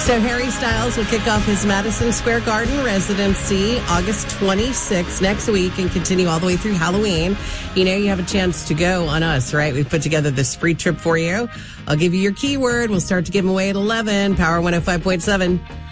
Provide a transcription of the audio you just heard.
So Harry Styles will kick off his Madison Square Garden residency August 26th next week and continue all the way through Halloween. You know, you have a chance to go on us, right? We've put together this free trip for you. I'll give you your keyword. We'll start to give them away at 11. Power 105.7.